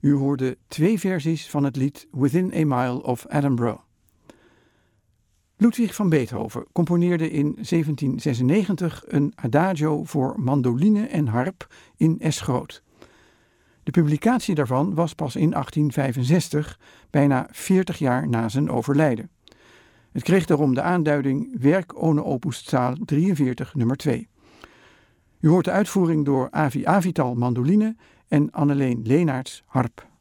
U hoorde 2 versies van het lied Within a Mile of Edinburgh. Ludwig van Beethoven componeerde in 1796 een adagio voor mandoline en harp in Es groot. De publicatie daarvan was pas in 1865, bijna 40 jaar na zijn overlijden. Het kreeg daarom de aanduiding Werk ohne Opuszaal 43 nummer 2. U hoort de uitvoering door Avi Avital mandoline en Anneleen Leenaerts harp.